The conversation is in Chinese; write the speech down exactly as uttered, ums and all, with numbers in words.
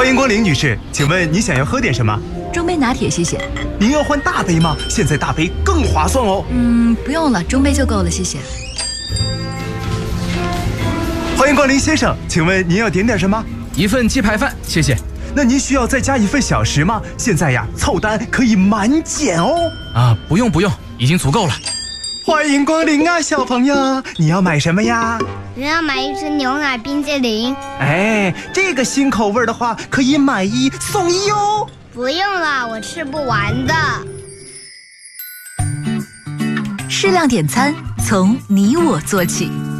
欢迎光临，女士，请问你想要喝点什么？ 中杯拿铁，谢谢。 您要换大杯吗？现在大杯更划算哦。 嗯，不用了，中杯就够了，谢谢。 欢迎光临，先生，请问您要点点什么？ 一份鸡排饭，谢谢。 那您需要再加一份小食吗？现在呀，凑单可以满减哦。 啊，不用不用，已经足够了。 欢迎光临啊，小朋友，你要买什么呀？ 我要买一支牛奶冰淇淋。 哎，这个新口味的话，可以买一送一哦。 不用了，我吃不完的。 适量点餐，从你我做起。